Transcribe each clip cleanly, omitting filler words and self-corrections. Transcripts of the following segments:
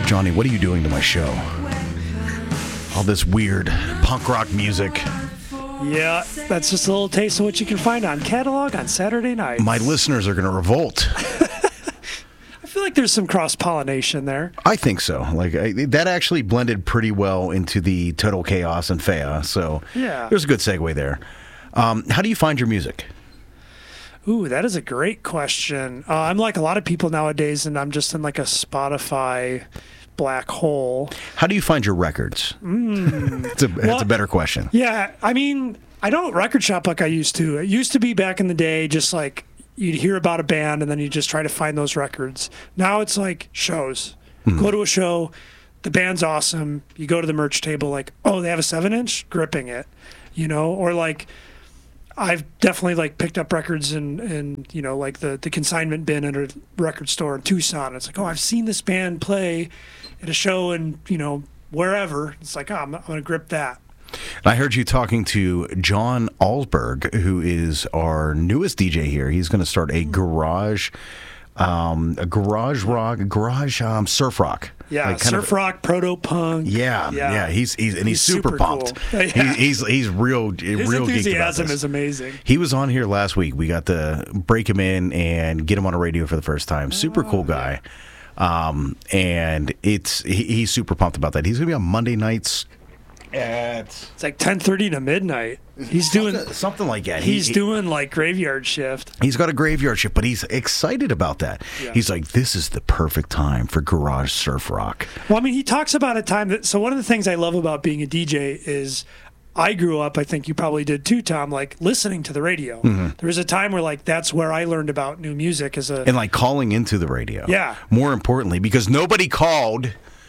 Johnny, what are you doing to my show? All this weird punk rock music. Yeah, that's just a little taste of what you can find on Catalog on Saturday nights. My listeners are going to revolt. I feel like there's some cross-pollination there. I think so. That actually blended pretty well into the Total Chaos and Fea, so yeah. There's a good segue there. How do you find your music? Ooh, that is a great question. I'm like a lot of people nowadays, and I'm just in like a Spotify black hole. How do you find your records? It's a better question. Yeah, I mean, I don't record shop like I used to. It used to be back in the day, just like you'd hear about a band and then you just try to find those records. Now it's like shows. Go to a show, the band's awesome. You go to the merch table, like, oh, they have a 7-inch, gripping it, or like. I've definitely like picked up records and like the consignment bin at a record store in Tucson. It's like, oh, I've seen this band play at a show and wherever. It's like, oh, I'm going to grip that. I heard you talking to John Alsberg, who is our newest DJ here. He's going to start a garage surf rock. Yeah, surf rock, proto punk. Yeah. He's super pumped. Cool. Yeah. He's real His real enthusiasm geeked about this. is amazing. He was on here last week. We got to break him in and get him on the radio for the first time. Super cool guy. And he's super pumped about that. He's going to be on Monday nights it's like 10:30 to midnight. He's doing something like that. He's doing like graveyard shift. He's got a graveyard shift, but he's excited about that. Yeah. He's like, this is the perfect time for garage surf rock. Well, I mean, he talks about a time that. So one of the things I love about being a DJ is I grew up. I think you probably did too, Tom. Like listening to the radio. Mm-hmm. There was a time where like that's where I learned about new music and like calling into the radio. Yeah. More importantly, because nobody called.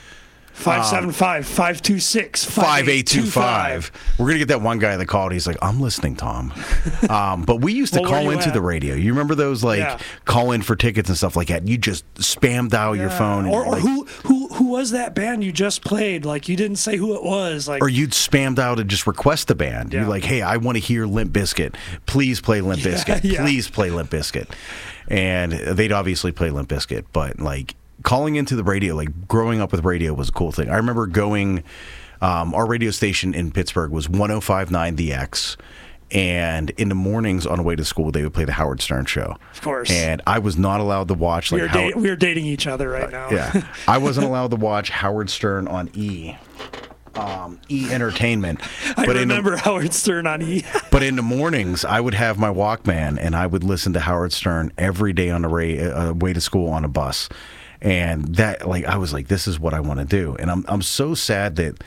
575-526-5825. We're going to get that one guy that called. He's like, I'm listening, Tom. But we used to call into the radio. You remember those call in for tickets and stuff like that? You just spammed out your phone. Or who was that band you just played? Like you didn't say who it was. Like, or you'd spammed out and just request the band. Yeah. You're like, hey, I want to hear Limp Bizkit. Please play Limp Bizkit. Yeah. Please play Limp Bizkit. And they'd obviously play Limp Bizkit, but like calling into the radio, like growing up with radio was a cool thing. I remember going, our radio station in Pittsburgh was 105.9 The X, and in the mornings on the way to school, they would play the Howard Stern show. Of course. And I was not allowed to watch we are dating each other right now. Yeah. I wasn't allowed to watch Howard Stern on E Entertainment. I remember Howard Stern on E. But in the mornings, I would have my Walkman, and I would listen to Howard Stern every day on the way to school on a bus. And that, like, I was like, this is what I want to do. And I'm so sad that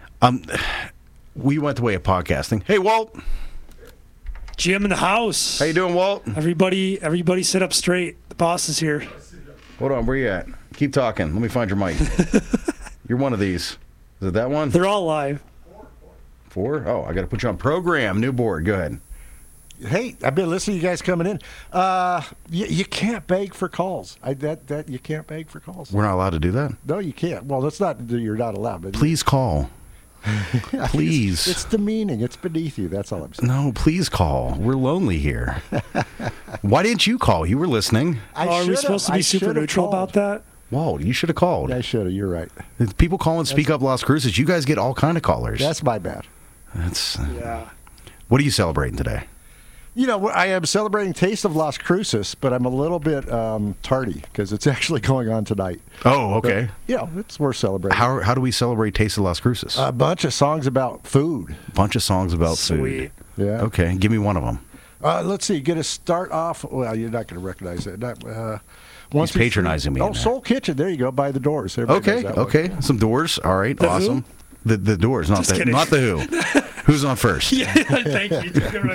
we went the way of podcasting. Hey, Walt. Jim in the house. How you doing, Walt? Everybody sit up straight. The boss is here. Hold on, where you at? Keep talking. Let me find your mic. You're one of these. Is it that one? They're all live. 4? Oh, I got to put you on program. New board. Go ahead. Hey, I've been listening to you guys coming in. You can't beg for calls. That you can't beg for calls. We're not allowed to do that? No, you can't. Well, that's not you're not allowed. But please call. Please. It's demeaning. It's beneath you. That's all I'm saying. No, please call. We're lonely here. Why didn't you call? You were listening. Are we supposed to be super neutral about that? Walt, you should have called. I should have. You're right. People call and speak up Las Cruces. You guys get all kind of callers. That's my bad. Yeah. What are you celebrating today? I am celebrating Taste of Las Cruces, but I'm a little bit tardy because it's actually going on tonight. Oh, okay. But, it's worth celebrating. How do we celebrate Taste of Las Cruces? A bunch of songs about food. Food. Yeah. Okay, give me one of them. Let's see. Get to start off. Well, you're not going to recognize it. He's patronizing me. Oh, Soul Kitchen. There you go. By the Doors. Okay. Some Doors. All right. Awesome. The Doors, not the Who. Who's on first? Yeah, thank you. Took it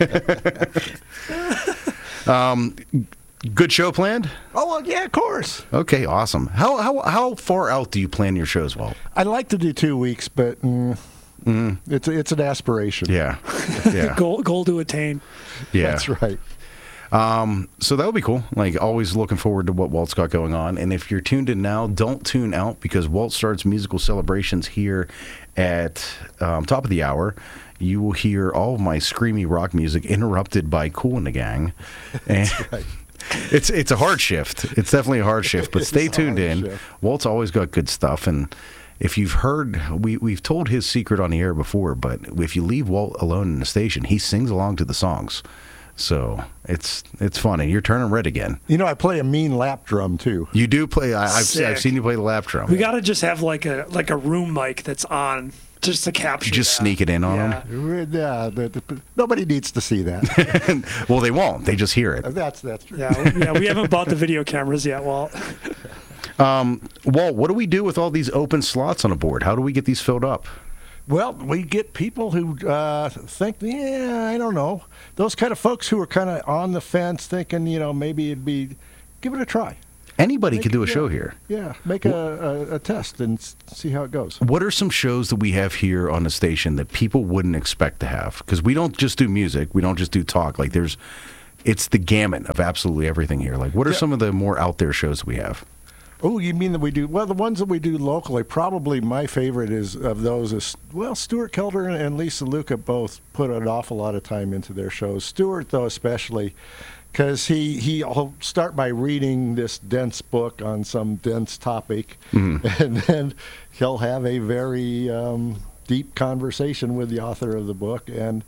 right on. Good show planned? Oh, well, yeah, of course. Okay, awesome. How far out do you plan your shows, Walt? I'd like to do 2 weeks, but it's an aspiration. Yeah. Goal to attain. Yeah. That's right. So that would be cool. Like, always looking forward to what Walt's got going on. And if you're tuned in now, don't tune out, because Walt starts musical celebrations here at top of the hour. You will hear all of my screamy rock music interrupted by Kool and the Gang. That's right. It's a hard shift. It's definitely a hard shift, but stay tuned in. Shift. Walt's always got good stuff, and if you've heard, we've told his secret on the air before, but if you leave Walt alone in the station, he sings along to the songs. So it's funny. You're turning red again. You know, I play a mean lap drum too. You do play. I've seen you play the lap drum. We got to just have like a room mic that's on just to capture. Just sneak it in on them. Yeah, nobody needs to see that. Well, they won't. They just hear it. That's true. Yeah, we haven't bought the video cameras yet, Walt. Walt, what do we do with all these open slots on a board? How do we get these filled up? Well, we get people who think, I don't know. Those kind of folks who are kind of on the fence thinking, maybe give it a try. Anybody could do a show here. Yeah, make a test and see how it goes. What are some shows that we have here on the station that people wouldn't expect to have? Because we don't just do music. We don't just do talk. Like it's the gamut of absolutely everything here. Like what are some of the more out there shows that we have? Oh, you mean that we do? Well, the ones that we do locally, probably my favorite is Stuart Kelder and Lisa Luca both put an awful lot of time into their shows. Stuart, though, especially, because he'll start by reading this dense book on some dense topic, and then he'll have a very deep conversation with the author of the book, and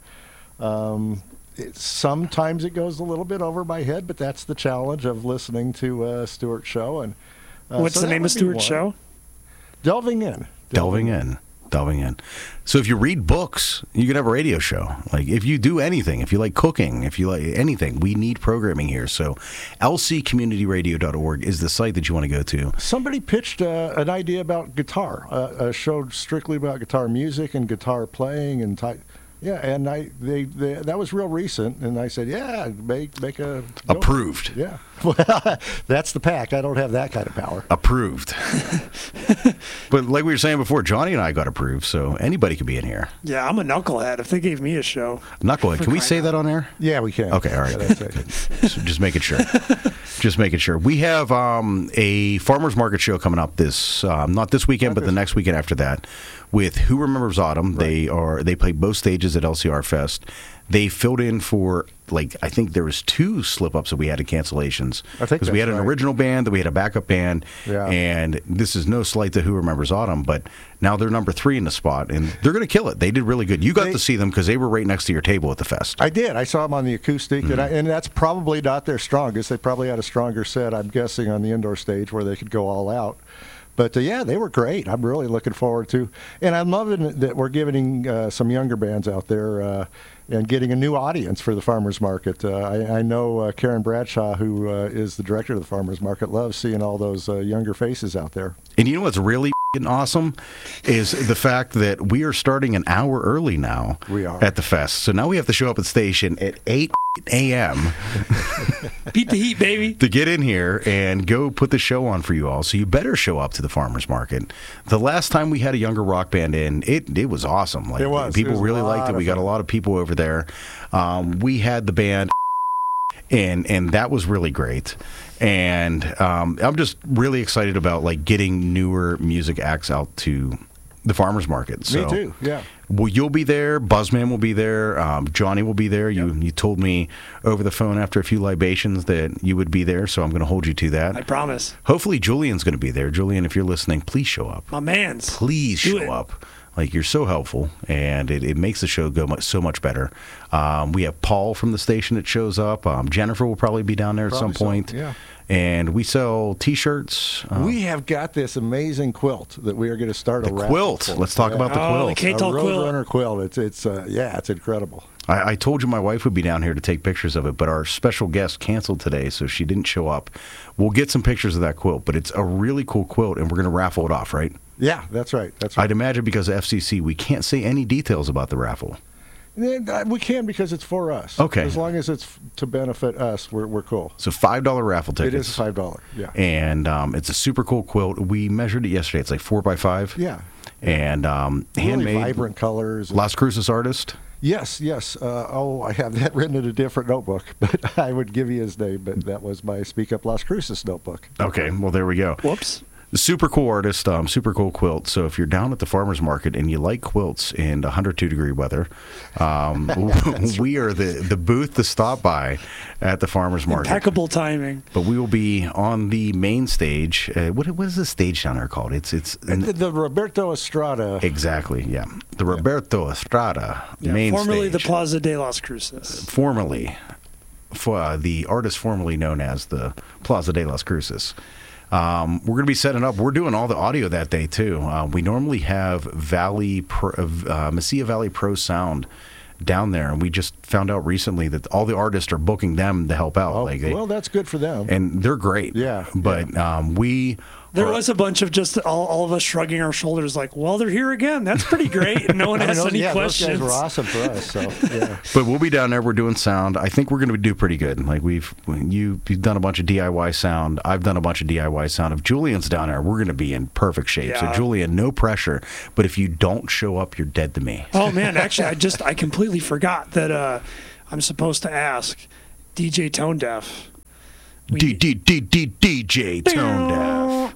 sometimes it goes a little bit over my head, but that's the challenge of listening to Stuart's show. And what's the name of Stuart's show? Delving In. So if you read books, you can have a radio show. Like if you do anything, if you like cooking, if you like anything, we need programming here. So lccommunityradio.org is the site that you want to go to. Somebody pitched an idea about guitar, a show strictly about guitar music and guitar playing and yeah, and they that was real recent, and I said, yeah, make a approved. Yeah, well, that's the pack. I don't have that kind of power. Approved. But like we were saying before, Johnny and I got approved, so anybody could be in here. Yeah, I'm a knucklehead. If they gave me a show, knucklehead. Can we say that on air? Yeah, we can. Okay, all right. Just making sure. Just making sure. We have a farmers market show coming up not this weekend, but the next weekend after that, with Who Remembers Autumn. Right. They play both stages at LCR Fest. They filled in for, I think there was 2 slip-ups that we had in cancellations. Because we had an original band, then we had a backup band, and this is no slight to Who Remembers Autumn, but now they're number 3 in the spot, and they're going to kill it. They did really good. You got to see them because they were right next to your table at the fest. I did. I saw them on the acoustic, and that's probably not their strongest. They probably had a stronger set, I'm guessing, on the indoor stage where they could go all out. But, yeah, they were great. I'm really looking forward to. And I'm loving that we're giving some younger bands out there and getting a new audience for the farmers market. I know Karen Bradshaw, who is the director of the farmers market, loves seeing all those younger faces out there. And you know what's really awesome is the fact that we are starting an hour early now. We are. At the fest. So now we have to show up at the station at 8 a.m. Beat the heat, baby. To get in here and go put the show on for you all. So you better show up to the farmers market. The last time we had a younger rock band in, it was awesome. It was. People really liked it. We got a lot of people over there. We had the band, and that was really great. And I'm just really excited about getting newer music acts out to the farmers market. So, me too. Yeah. Well, you'll be there. Buzzman will be there. Johnny will be there. Yep. You told me over the phone after a few libations that you would be there, so I'm going to hold you to that. I promise. Hopefully, Julian's going to be there. Julian, if you're listening, please show up. My mans. Please show up. You're so helpful, and it makes the show go so much better. We have Paul from the station that shows up. Jennifer will probably be down there at some point. So, yeah. And we sell T-shirts. We have got this amazing quilt that we are going to start a raffle quilt. for. Let's talk about the quilt. The K-Tal quilt. Roadrunner quilt. It's incredible. I told you my wife would be down here to take pictures of it, but our special guest canceled today, so she didn't show up. We'll get some pictures of that quilt, but it's a really cool quilt, and we're going to raffle it off, right? Yeah, that's right. I'd imagine because of FCC, we can't say any details about the raffle. We can because it's for us. Okay. As long as it's to benefit us, we're cool. So $5 raffle tickets. It is $5, yeah. And it's a super cool quilt. We measured it yesterday. It's 4x5. Yeah. And handmade. Really vibrant colors. Las Cruces artist. Yes. I have that written in a different notebook, but I would give you his name. But that was my Speak Up Las Cruces notebook. Okay, well, there we go. Whoops. Super cool artist, super cool quilt. So if you're down at the farmer's market and you like quilts in 102-degree weather, we are the booth to stop by at the farmer's market. Impeccable timing. But we will be on the main stage. What is the stage down there called? It's the Roberto Estrada. Exactly, yeah. The Roberto Estrada main formerly stage. The Plaza de las Cruces. Formerly. The artist formerly known as the Plaza de las Cruces. We're going to be setting up. We're doing all the audio that day, too. We normally have Mesilla Valley Pro Sound down there, and we just found out recently that all the artists are booking them to help out. Well, that's good for them. And they're great. Yeah. But There was a bunch of just all of us shrugging our shoulders like, well, they're here again. That's pretty great. And no one asked any questions. Those guys were awesome for us. So, yeah. But we'll be down there. We're doing sound. I think we're going to do pretty good. Like you've done a bunch of DIY sound. I've done a bunch of DIY sound. If Julian's down there, we're going to be in perfect shape. Yeah. So Julian, no pressure. But if you don't show up, you're dead to me. Oh man, actually, I completely forgot that I'm supposed to ask DJ Tone Deaf. DJ Tone Deaf.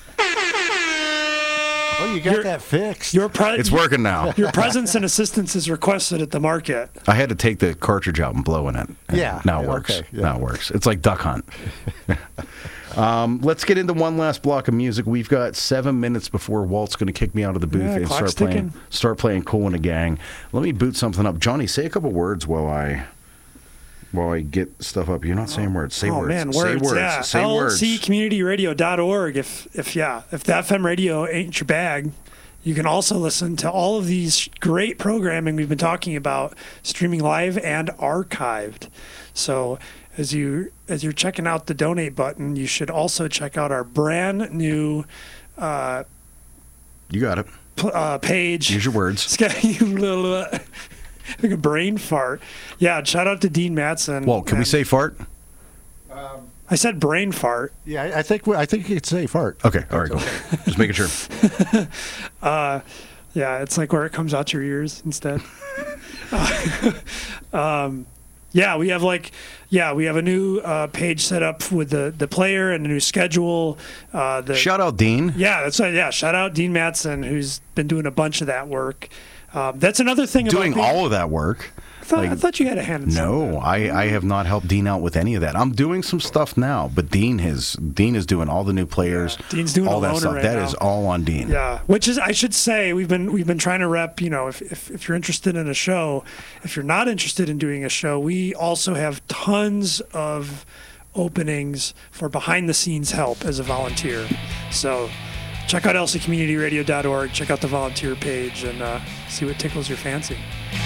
Oh, you got that fixed. It's working now. Your presence and assistance is requested at the market. I had to take the cartridge out and blow in it. Yeah. Now it works. Okay, yeah. Now it works. It's like Duck Hunt. Let's get into one last block of music. We've got 7 minutes before Walt's going to kick me out of the booth and start playing Cool in the Gang. Let me boot something up. Johnny, say a couple words while I get stuff up. You're not saying words. Say words. Man, say words. Yeah. Say words. LCCommunityradio.org. If the FM radio ain't your bag, you can also listen to all of these great programming we've been talking about, streaming live and archived. So as you're checking out the donate button, you should also check out our brand new. You got it. Page. Use your words. Like a brain fart. Yeah, shout out to Dean Mattson. Well, can we say fart? I said brain fart. Yeah, I think you could say fart. Okay, all right, cool. Just making sure. Yeah, it's like where it comes out your ears instead. We have a new page set up with the player and a new schedule. Shout out Dean. Yeah, that's right. Yeah, shout out Dean Mattson, who's been doing a bunch of that work. That's another thing doing about all of that work. I thought you had a hand in some of that. I have not helped Dean out with any of that. I'm doing some stuff now, but Dean is doing all the new players. Yeah, Dean's doing all that stuff. Right that now. Is all on Dean. Yeah, which is, I should say, we've been trying to rep. If you're interested in a show, if you're not interested in doing a show, we also have tons of openings for behind the scenes help as a volunteer. So check out lccommunityradio.org. Check out the volunteer page and see what tickles your fancy.